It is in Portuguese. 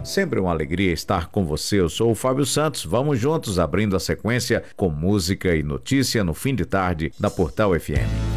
Sempre uma alegria estar com você. Eu sou o Fábio Santos. Vamos juntos abrindo a sequência com música e notícia no fim de tarde da Portal FM.